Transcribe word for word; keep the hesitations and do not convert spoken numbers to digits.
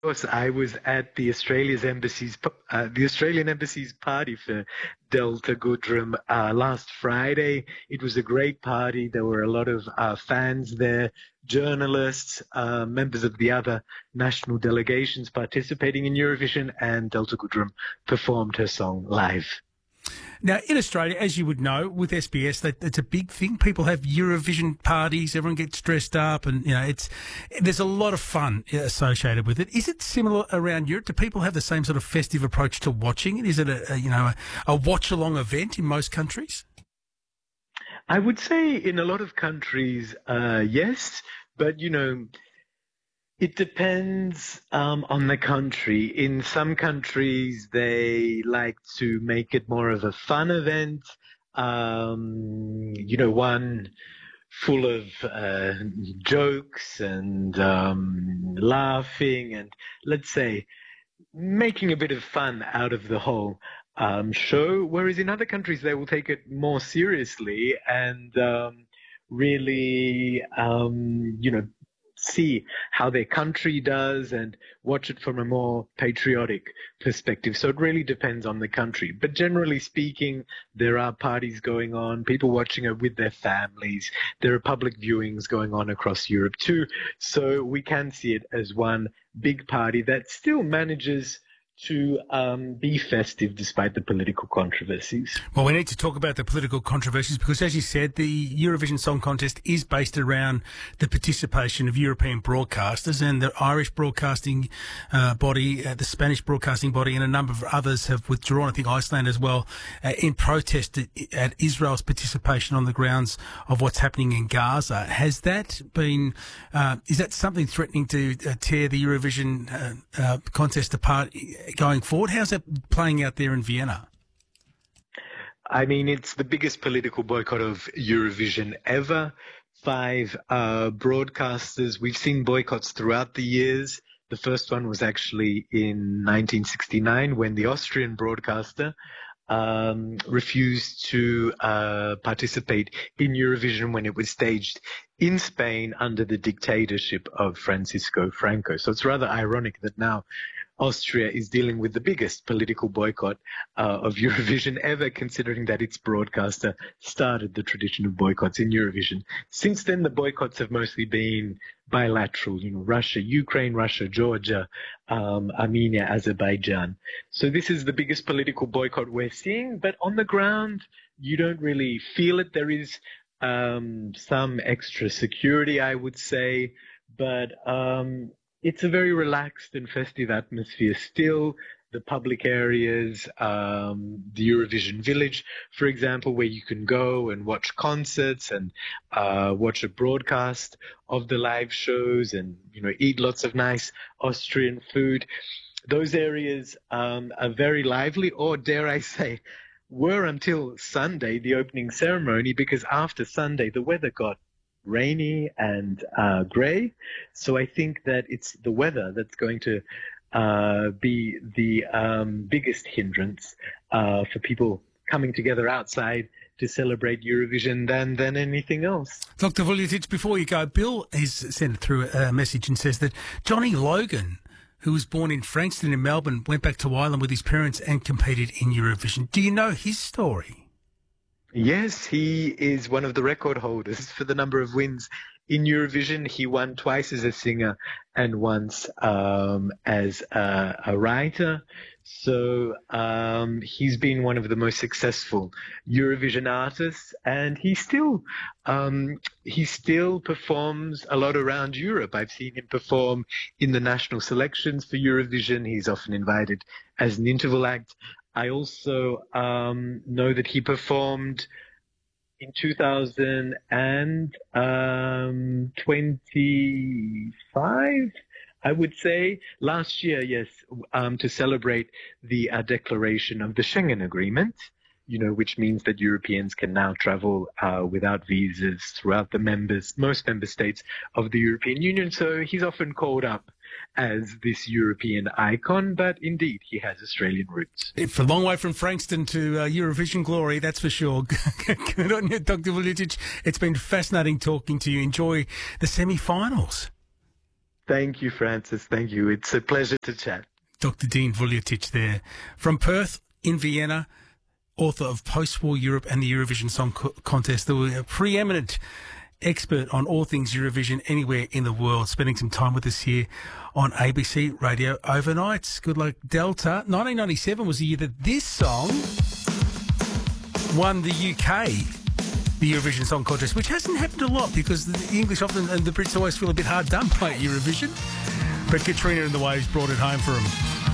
course, I was at the Australia's embassy's uh, the Australian embassy's party for Delta Goodrem uh, last Friday. It was a great party. There were a lot of uh, fans there, journalists, uh, members of the other national delegations participating in Eurovision, and Delta Goodrem performed her song live. Now, in Australia, as you would know, with S B S, that it's a big thing. People have Eurovision parties. Everyone gets dressed up, and you know, it's there's a lot of fun associated with it. Is it similar around Europe? Do people have the same sort of festive approach to watching it? Is it a, a you know a, a watch-along event in most countries? I would say in a lot of countries, uh, yes, but you know. It depends um, on the country. In some countries, they like to make it more of a fun event, um, you know, one full of uh, jokes and um, laughing and, let's say, making a bit of fun out of the whole um, show. Whereas in other countries, they will take it more seriously and um, really, um, you know, see how their country does and watch it from a more patriotic perspective. So it really depends on the country. But generally speaking, there are parties going on, people watching it with their families. There are public viewings going on across Europe too. So we can see it as one big party that still manages to um, be festive despite the political controversies. Well, we need to talk about the political controversies because, as you said, the Eurovision Song Contest is based around the participation of European broadcasters, and the Irish Broadcasting uh, Body, uh, the Spanish Broadcasting Body, and a number of others have withdrawn, I think Iceland as well, uh, in protest at, at Israel's participation on the grounds of what's happening in Gaza. Has that been, uh, is that something threatening to uh, tear the Eurovision uh, uh, contest apart going forward? How's that playing out there in Vienna? I mean, it's the biggest political boycott of Eurovision ever. Five uh, broadcasters. We've seen boycotts throughout the years. The first one was actually in nineteen sixty-nine when the Austrian broadcaster um, refused to uh, participate in Eurovision when it was staged in Spain under the dictatorship of Francisco Franco. So it's rather ironic that now Austria is dealing with the biggest political boycott uh, of Eurovision ever, considering that its broadcaster started the tradition of boycotts in Eurovision. Since then, the boycotts have mostly been bilateral, you know, Russia, Ukraine, Russia, Georgia, um, Armenia, Azerbaijan. So this is the biggest political boycott we're seeing, but on the ground, you don't really feel it. There is um, some extra security, I would say, but um, it's a very relaxed and festive atmosphere still. The public areas, um, the Eurovision Village, for example, where you can go and watch concerts and uh, watch a broadcast of the live shows and, you know, eat lots of nice Austrian food. Those areas um, are very lively, or dare I say, were until Sunday, the opening ceremony, because after Sunday, the weather got rainy and uh, grey. So I think that it's the weather that's going to uh, be the um, biggest hindrance uh, for people coming together outside to celebrate Eurovision than, than anything else. Doctor Vuljicic, before you go, Bill has sent through a message and says that Johnny Logan, who was born in Frankston in Melbourne, went back to Ireland with his parents and competed in Eurovision. Do you know his story? Yes, he is one of the record holders for the number of wins in Eurovision. He won twice as a singer and once um, as a, a writer. So um, he's been one of the most successful Eurovision artists, and he still um, he still performs a lot around Europe. I've seen him perform in the national selections for Eurovision. He's often invited as an interval act. I also um, know that he performed in two thousand twenty-five, I would say, last year, yes, um, to celebrate the uh, declaration of the Schengen Agreement, you know, which means that Europeans can now travel uh, without visas throughout the members, most member states of the European Union. So he's often called up as this European icon, but indeed he has Australian roots. It's a long way from Frankston to uh, Eurovision glory, that's for sure. Good on you, Doctor Vuljicic. It's been fascinating talking to you. Enjoy the semi-finals. Thank you, Francis. Thank you. It's a pleasure to chat. Doctor Dean Vuljicic there. From Perth in Vienna, author of Post-War Europe and the Eurovision Song Co- Contest, the preeminent expert on all things Eurovision anywhere in the world, spending some time with us here on A B C Radio Overnights. Good luck, Delta. nineteen ninety-seven was the year that this song won the U K the Eurovision Song Contest, which hasn't happened a lot because the English often and the Brits always feel a bit hard done by Eurovision. But Katrina and the Waves brought it home for them.